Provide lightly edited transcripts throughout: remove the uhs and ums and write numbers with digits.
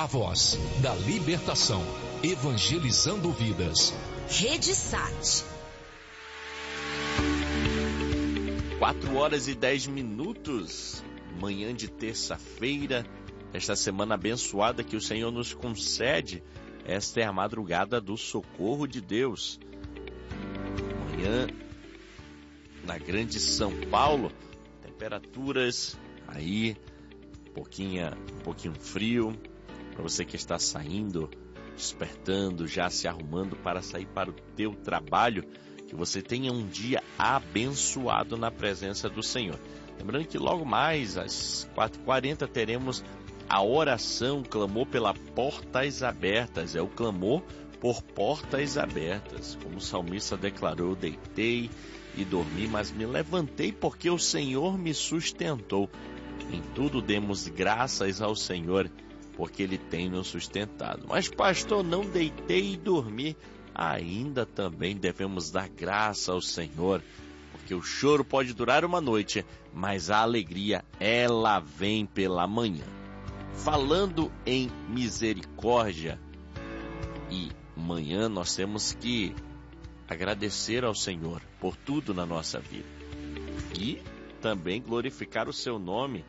a voz da libertação, evangelizando vidas. Rede Sat. 4h10, manhã de terça-feira, esta semana abençoada que o Senhor nos concede. Esta é a madrugada do socorro de Deus. Manhã na grande São Paulo, temperaturas aí, um pouquinho frio, para você que está saindo, despertando, já se arrumando para sair para o teu trabalho, que você tenha um dia abençoado na presença do Senhor. Lembrando que logo mais, às 4h40, teremos a oração, clamor pela portas abertas. É o clamor por portas abertas. Como o salmista declarou, deitei e dormi, mas me levantei porque o Senhor me sustentou. Em tudo demos graças ao Senhor, porque Ele tem nos sustentado. Mas pastor, não deitei e dormi. Ainda também devemos dar graça ao Senhor, porque o choro pode durar uma noite, mas a alegria, ela vem pela manhã. Falando em misericórdia e manhã, nós temos que agradecer ao Senhor por tudo na nossa vida e também glorificar o seu nome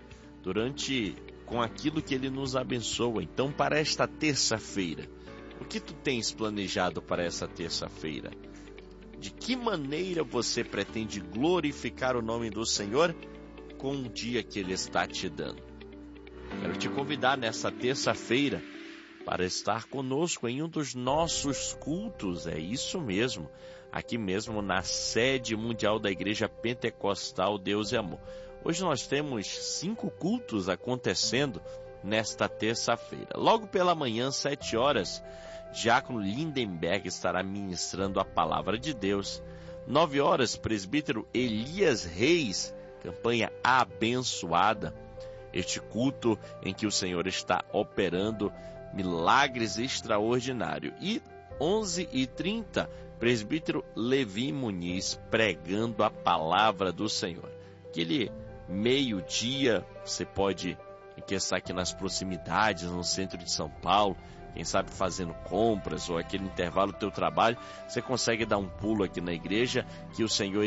com aquilo que Ele nos abençoa. Então, para esta terça-feira, o que tu tens planejado para essa terça-feira? De que maneira você pretende glorificar o nome do Senhor com o dia que Ele está te dando? Quero te convidar nessa terça-feira para estar conosco em um dos nossos cultos. É isso mesmo, aqui mesmo na sede mundial da Igreja Pentecostal Deus é Amor. Hoje nós temos 5 cultos acontecendo nesta terça-feira. Logo pela manhã, 7h, Diácono Lindenberg estará ministrando a palavra de Deus. 9h, presbítero Elias Reis, campanha abençoada. Este culto em que o Senhor está operando milagres extraordinários. E 11h30, presbítero Levi Muniz pregando a palavra do Senhor. Aquele meio-dia, você pode estar aqui nas proximidades, no centro de São Paulo, quem sabe fazendo compras ou aquele intervalo do teu trabalho, você consegue dar um pulo aqui na igreja que o Senhor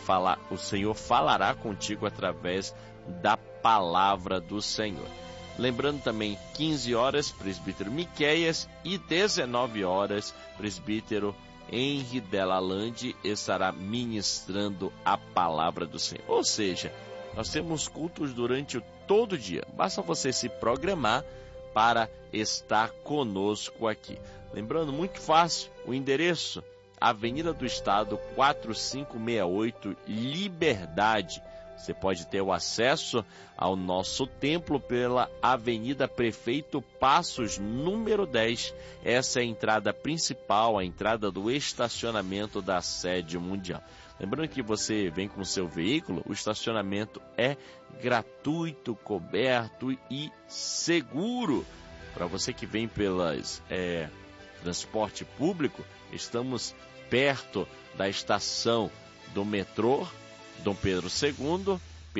falará contigo através da palavra do Senhor. Lembrando também, 15h, presbítero Miqueias, e 19h, presbítero Henri Delalande estará ministrando a palavra do Senhor. Ou seja, nós temos cultos durante todo o dia. Basta você se programar para estar conosco aqui. Lembrando, muito fácil, o endereço, Avenida do Estado, 4568, Liberdade. Você pode ter o acesso ao nosso templo pela Avenida Prefeito Passos, número 10. Essa é a entrada principal, a entrada do estacionamento da sede mundial. Lembrando que você vem com o seu veículo, o estacionamento é gratuito, coberto e seguro. Para você que vem pelas transporte público, estamos perto da estação do metrô Dom Pedro II,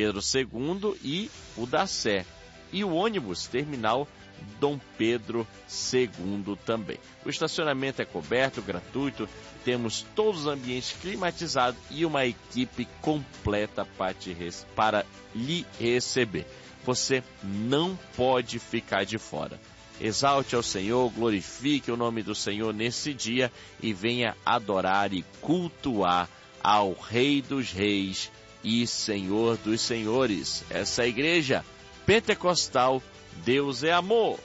e o da Sé. E o ônibus terminal Dom Pedro II também. O estacionamento é coberto, gratuito, temos todos os ambientes climatizados e uma equipe completa para lhe receber. Você não pode ficar de fora. Exalte ao Senhor, glorifique o nome do Senhor nesse dia e venha adorar e cultuar ao Rei dos Reis e Senhor dos Senhores. Essa é a Igreja Pentecostal Deus é Amor.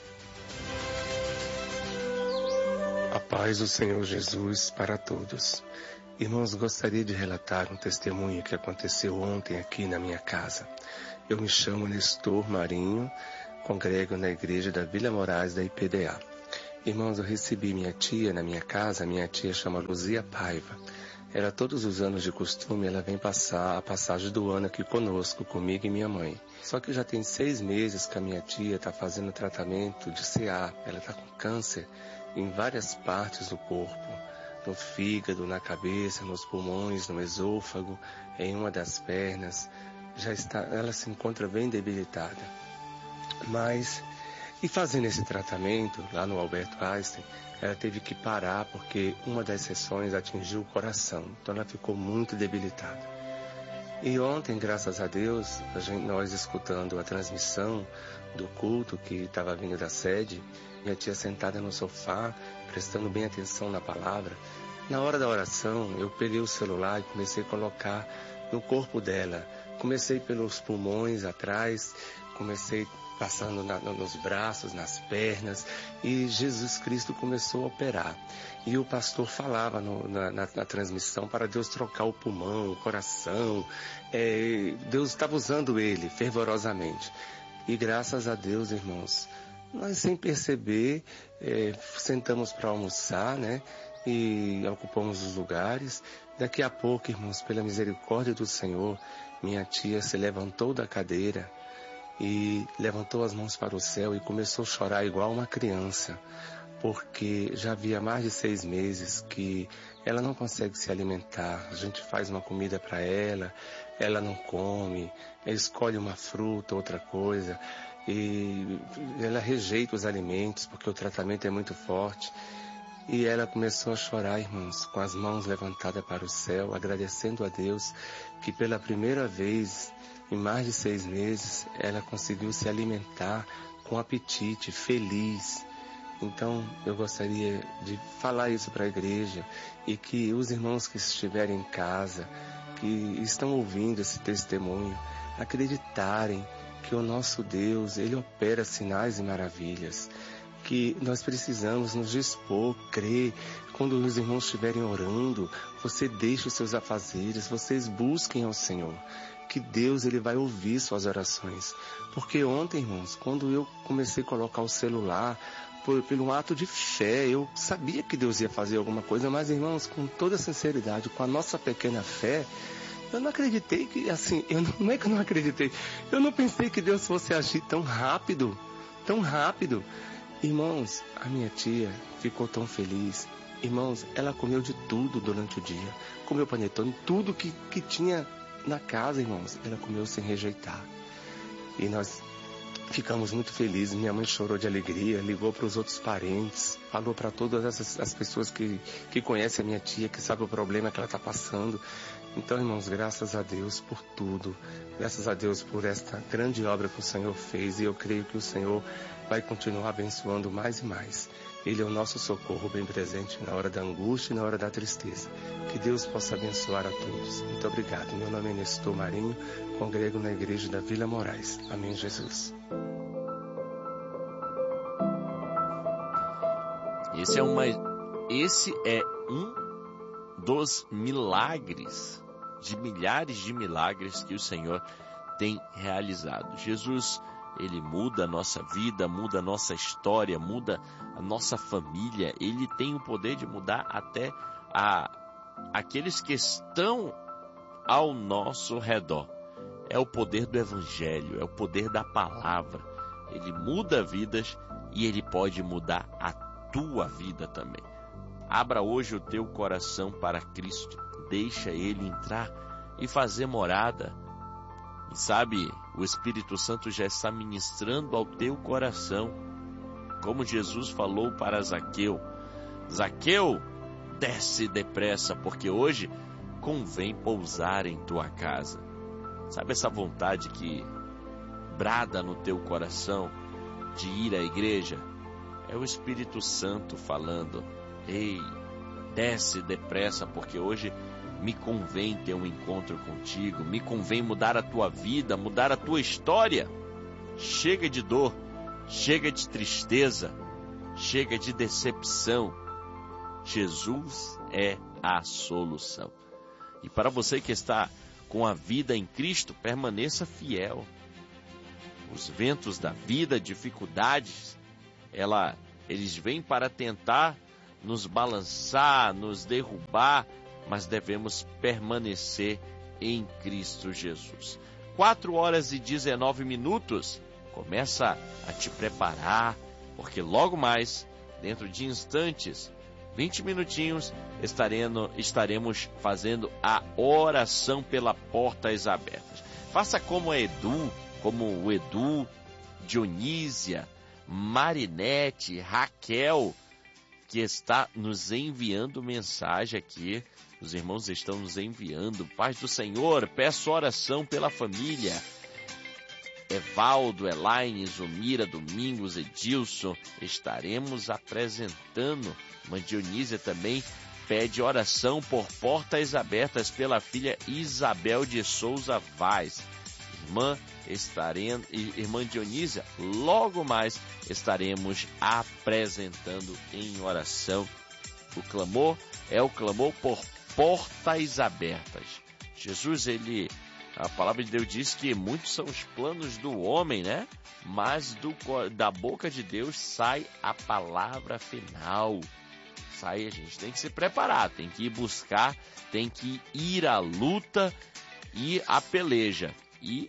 A paz do Senhor Jesus para todos. Irmãos, gostaria de relatar um testemunho que aconteceu ontem aqui na minha casa. Eu me chamo Nestor Marinho, congrego na igreja da Vila Moraes da IPDA. Irmãos, eu recebi minha tia na minha casa. Minha tia chama Luzia Paiva. Ela, todos os anos de costume, ela vem passar a passagem do ano aqui conosco, comigo e minha mãe. Só que já tem 6 meses que a minha tia está fazendo tratamento de CA. Ela está com câncer em várias partes do corpo. No fígado, na cabeça, nos pulmões, no esôfago, em uma das pernas. Ela se encontra bem debilitada. Mas E fazendo esse tratamento lá no Albert Einstein, ela teve que parar porque uma das sessões atingiu o coração. Então ela ficou muito debilitada. E ontem, graças a Deus, nós escutando a transmissão do culto que estava vindo da sede, minha tia sentada no sofá, prestando bem atenção na palavra. Na hora da oração, eu peguei o celular e comecei a colocar no corpo dela. Comecei pelos pulmões atrás, comecei passando nos braços, nas pernas, e Jesus Cristo começou a operar. E o pastor falava na transmissão para Deus trocar o pulmão, o coração. Deus estava usando ele fervorosamente. E graças a Deus, irmãos, nós sem perceber, sentamos para almoçar, né? E ocupamos os lugares. Daqui a pouco, irmãos, pela misericórdia do Senhor, minha tia se levantou da cadeira e levantou as mãos para o céu e começou a chorar igual uma criança, porque já havia mais de 6 meses que ela não consegue se alimentar. A gente faz uma comida para ela, ela não come, ela escolhe uma fruta, outra coisa, e ela rejeita os alimentos porque o tratamento é muito forte. E ela começou a chorar, irmãos, com as mãos levantadas para o céu, agradecendo a Deus que pela primeira vez, em mais de 6 meses, ela conseguiu se alimentar com apetite, feliz. Então, eu gostaria de falar isso para a igreja e que os irmãos que estiverem em casa, que estão ouvindo esse testemunho, acreditarem que o nosso Deus, Ele opera sinais e maravilhas, que nós precisamos nos dispor, crer. Quando os irmãos estiverem orando, você deixe os seus afazeres, vocês busquem ao Senhor, que Deus Ele vai ouvir suas orações. Porque ontem, irmãos, quando eu comecei a colocar o celular, pelo ato de fé, eu sabia que Deus ia fazer alguma coisa, mas, irmãos, com toda sinceridade, com a nossa pequena fé, eu não acreditei que, assim, não é que eu não acreditei, eu não pensei que Deus fosse agir tão rápido, tão rápido. Irmãos, a minha tia ficou tão feliz. Irmãos, ela comeu de tudo durante o dia. Comeu panetone, tudo que tinha na casa, irmãos, ela comeu sem rejeitar. E nós ficamos muito felizes. Minha mãe chorou de alegria, ligou para os outros parentes, falou para todas as pessoas que conhecem a minha tia, que sabem o problema que ela está passando. Então, irmãos, graças a Deus por tudo. Graças a Deus por esta grande obra que o Senhor fez. E eu creio que o Senhor vai continuar abençoando mais e mais. Ele é o nosso socorro bem presente na hora da angústia e na hora da tristeza. Que Deus possa abençoar a todos. Muito obrigado. Meu nome é Nestor Marinho, congrego na igreja da Vila Moraes. Amém, Jesus. Esse é um dos milagres, de milhares de milagres que o Senhor tem realizado. Jesus, Ele muda a nossa vida, muda a nossa história, muda a nossa família. Ele tem o poder de mudar até aqueles que estão ao nosso redor. É o poder do Evangelho, é o poder da palavra. Ele muda vidas e Ele pode mudar a tua vida também. Abra hoje o teu coração para Cristo. Deixa Ele entrar e fazer morada. E sabe, o Espírito Santo já está ministrando ao teu coração. Como Jesus falou para Zaqueu: Zaqueu, desce depressa, porque hoje convém pousar em tua casa. Sabe essa vontade que brada no teu coração de ir à igreja? É o Espírito Santo falando: ei, desce depressa, porque hoje me convém ter um encontro contigo, me convém mudar a tua vida, mudar a tua história. Chega de dor, chega de tristeza, chega de decepção. Jesus é a solução. E para você que está com a vida em Cristo, permaneça fiel. Os ventos da vida, dificuldades, eles vêm para tentar nos balançar, nos derrubar, mas devemos permanecer em Cristo Jesus. 4h19. Começa a te preparar, porque logo mais, dentro de instantes, 20 minutinhos, estaremos fazendo a oração pela Portas Abertas. Faça como o Edu, Dionísia, Marinete, Raquel, que está nos enviando mensagem aqui. Os irmãos estão nos enviando. Paz do Senhor, peço oração pela família. Evaldo, Elaine, Zumira, Domingos, Edilson, estaremos apresentando. Irmã Dionísia também pede oração por portas abertas pela filha Isabel de Souza Vaz. Irmã Dionísia, logo mais estaremos apresentando em oração. O clamor é o clamor por portas abertas. Jesus, a palavra de Deus diz que muitos são os planos do homem, né? Mas da boca de Deus sai a palavra final. A gente tem que se preparar, tem que ir buscar, tem que ir à luta e à peleja. E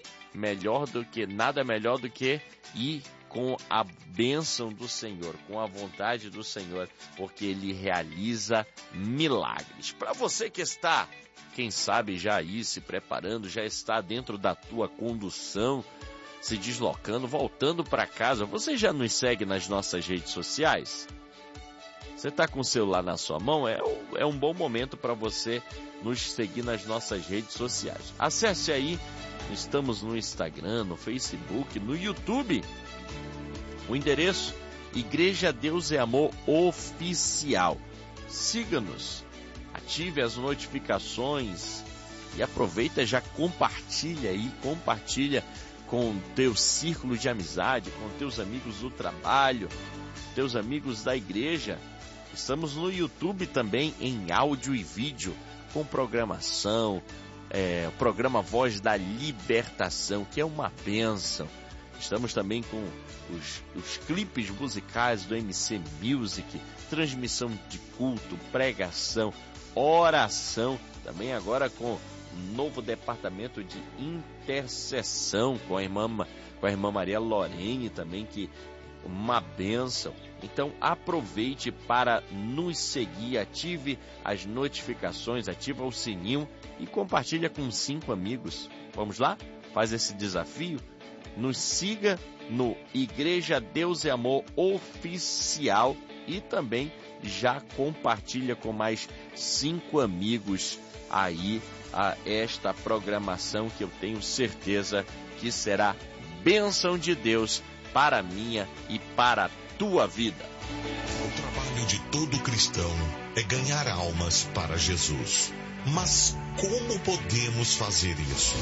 nada melhor do que ir com a bênção do Senhor, com a vontade do Senhor, porque Ele realiza milagres. Para você que está, quem sabe, já aí se preparando, já está dentro da tua condução, se deslocando, voltando para casa, você já nos segue nas nossas redes sociais? Você está com o celular na sua mão? É um bom momento para você nos seguir nas nossas redes sociais. Acesse aí, estamos no Instagram, no Facebook, no YouTube. O endereço, Igreja Deus é Amor Oficial. Siga-nos, ative as notificações e aproveita, já compartilha com o teu círculo de amizade, com teus amigos do trabalho, teus amigos da igreja. Estamos no YouTube também em áudio e vídeo, com programação, o programa Voz da Libertação, que é uma bênção. Estamos também com os clipes musicais do MC Music, transmissão de culto, pregação, oração, também agora com o novo departamento de intercessão com a irmã Maria Lorene também, que uma bênção. Então aproveite para nos seguir, ative as notificações, ativa o sininho e compartilha com 5 amigos. Vamos lá? Faz esse desafio. Nos siga no Igreja Deus é Amor Oficial e também já compartilha com mais 5 amigos aí esta programação, que eu tenho certeza que será bênção de Deus para a minha e para a tua vida. O trabalho de todo cristão é ganhar almas para Jesus. Mas como podemos fazer isso?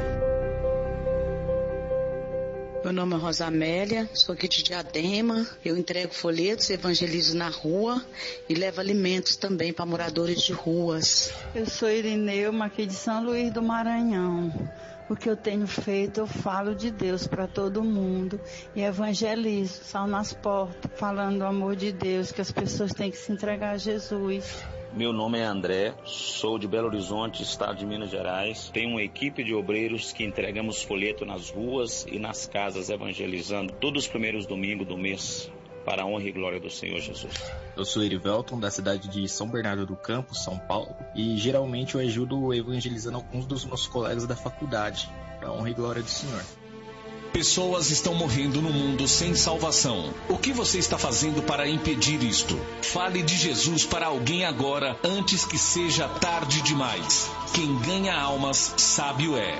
Meu nome é Rosa Amélia, sou aqui de Diadema. Eu entrego folhetos, evangelizo na rua e levo alimentos também para moradores de ruas. Eu sou Irineuma, aqui de São Luís do Maranhão. O que eu tenho feito, eu falo de Deus para todo mundo e evangelizo, saio nas portas, falando do amor de Deus, que as pessoas têm que se entregar a Jesus. Meu nome é André, sou de Belo Horizonte, estado de Minas Gerais. Tenho uma equipe de obreiros que entregamos folheto nas ruas e nas casas, evangelizando todos os primeiros domingos do mês, para a honra e glória do Senhor Jesus. Eu sou Erivelton, da cidade de São Bernardo do Campo, São Paulo, e geralmente eu ajudo evangelizando alguns dos meus colegas da faculdade, para a honra e glória do Senhor. Pessoas estão morrendo no mundo sem salvação. O que você está fazendo para impedir isto? Fale de Jesus para alguém agora, antes que seja tarde demais. Quem ganha almas, sábio é.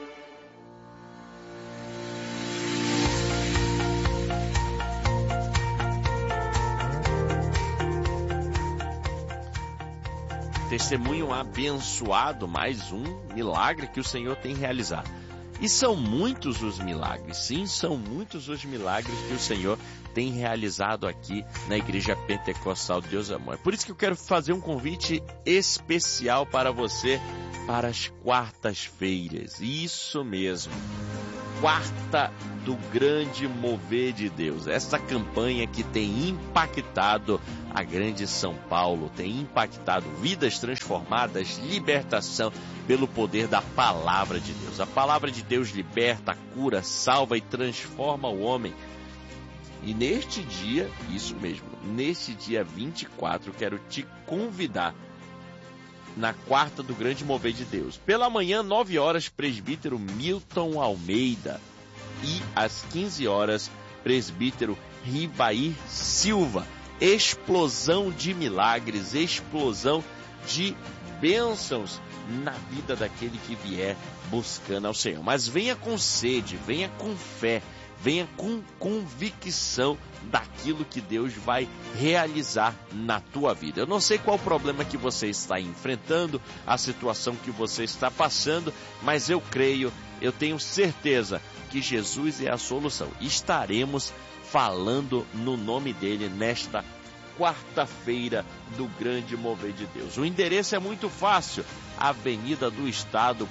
Testemunho abençoado, mais um milagre que o Senhor tem realizado. E são muitos os milagres, sim, são muitos os milagres que o Senhor tem realizado aqui na Igreja Pentecostal de Deus Amor. É por isso que eu quero fazer um convite especial para você para as quartas-feiras. Isso mesmo, quarta do grande mover de Deus. Essa campanha que tem impactado a grande São Paulo, tem impactado vidas transformadas, libertação pelo poder da palavra de Deus. A palavra de Deus liberta, cura, salva e transforma o homem. E neste dia, isso mesmo, neste dia 24, quero te convidar na quarta do grande mover de Deus. Pela manhã, 9 horas, presbítero Milton Almeida. E às 15 horas, presbítero Rivair Silva. Explosão de milagres, explosão de bênçãos na vida daquele que vier buscando ao Senhor. Mas venha com sede, venha com fé, venha com convicção daquilo que Deus vai realizar na tua vida. Eu não sei qual o problema que você está enfrentando, a situação que você está passando, mas eu creio, eu tenho certeza que Jesus é a solução. Estaremos falando no nome dele nesta quarta-feira do grande mover de Deus. O endereço é muito fácil, Avenida do Estado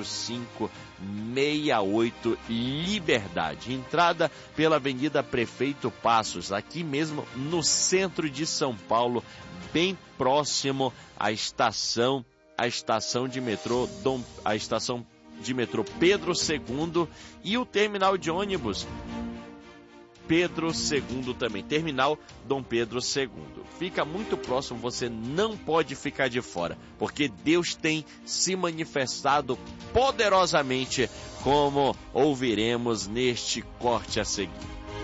4568, Liberdade. Entrada pela Avenida Prefeito Passos, aqui mesmo no centro de São Paulo, bem próximo à estação de metrô Pedro II e o terminal de ônibus Pedro II também, terminal Dom Pedro II. Fica muito próximo, você não pode ficar de fora, porque Deus tem se manifestado poderosamente, como ouviremos neste corte a seguir.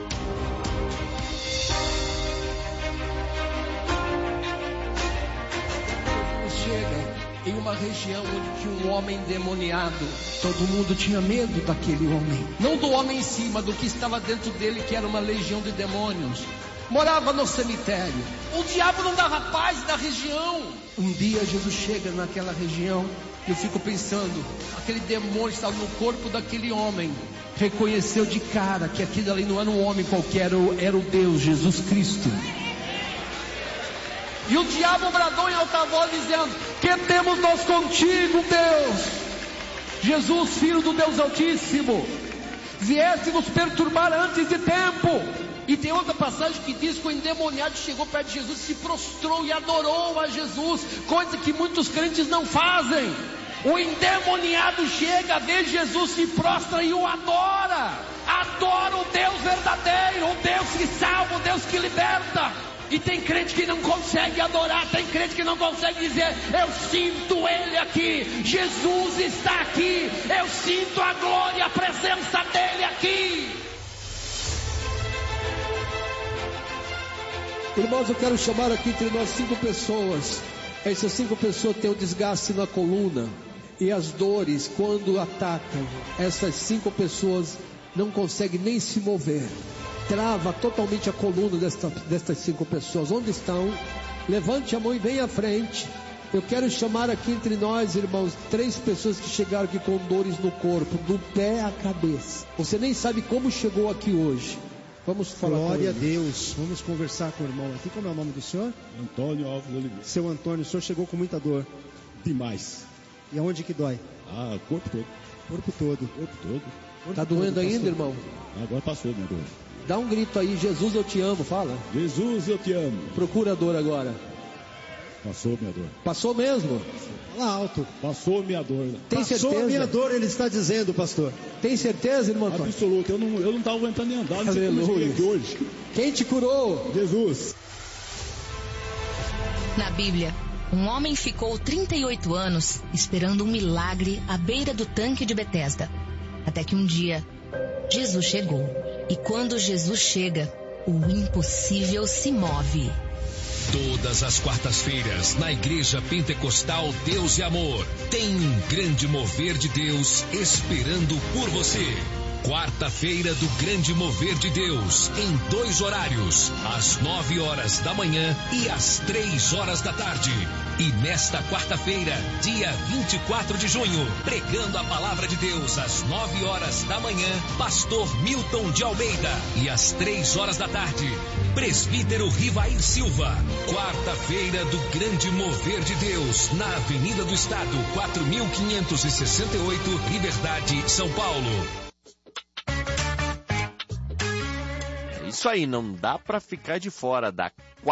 Chega em uma região onde tinha um homem endemoniado. Todo mundo tinha medo daquele homem. Não do homem em cima, do que estava dentro dele, que era uma legião de demônios. Morava no cemitério. O diabo não dava paz na região. Um dia Jesus chega naquela região. Eu fico pensando, aquele demônio estava no corpo daquele homem. Reconheceu de cara que aquilo ali não era um homem qualquer, era o Deus, Jesus Cristo. E o diabo bradou em alta voz dizendo: que temos nós contigo, Deus? Jesus, Filho do Deus Altíssimo, vieste nos perturbar antes de tempo. E tem outra passagem que diz que o endemoniado chegou perto de Jesus, se prostrou e adorou a Jesus, coisa que muitos crentes não fazem. O endemoniado chega, vê Jesus, se prostra e o adora. Adora o Deus verdadeiro, o Deus que salva, o Deus que liberta. E tem crente que não consegue adorar, tem crente que não consegue dizer: eu sinto Ele aqui, Jesus está aqui, eu sinto a glória, a presença dEle aqui. Irmãos, eu quero chamar aqui entre nós 5 pessoas. Essas 5 pessoas têm o desgaste na coluna e as dores quando atacam. Essas 5 pessoas não conseguem nem se mover. Trava totalmente a coluna destas 5 pessoas. Onde estão? Levante a mão e venha à frente. Eu quero chamar aqui entre nós, irmãos, 3 pessoas que chegaram aqui com dores no corpo, do pé à cabeça. Você nem sabe como chegou aqui hoje. Vamos falar. Glória a Deus. Vamos conversar com o irmão aqui. Como é o nome do senhor? Antônio Alves Oliveira. Seu Antônio, o senhor chegou com muita dor. Demais. E aonde que dói? O corpo todo. Corpo todo. Corpo todo. Tá doendo ainda, irmão? Agora passou, minha dor. Dá um grito aí: Jesus, eu te amo, fala. Jesus, eu te amo. Procura a dor agora. Passou minha dor. Passou mesmo? Fala alto. Passou minha dor. Tem certeza? Passou a minha dor, ele está dizendo, pastor. Tem certeza, irmão? Absoluto. Eu não estava aguentando nem andar. Não sei como eu cheguei aqui hoje. Quem te curou? Jesus. Na Bíblia, um homem ficou 38 anos esperando um milagre à beira do tanque de Betesda. Até que um dia, Jesus chegou. E quando Jesus chega, o impossível se move. Todas as quartas-feiras, na Igreja Pentecostal Deus e Amor, tem um grande mover de Deus esperando por você. Quarta-feira do grande mover de Deus, em 2 horários, às 9 horas da manhã e às 3 horas da tarde. E nesta quarta-feira, dia 24 de junho, pregando a palavra de Deus às 9 horas da manhã, pastor Milton de Almeida. E às 3 horas da tarde, presbítero Rivair Silva. Quarta-feira do grande mover de Deus, na Avenida do Estado, 4568, Liberdade, São Paulo. Isso aí, não dá para ficar de fora da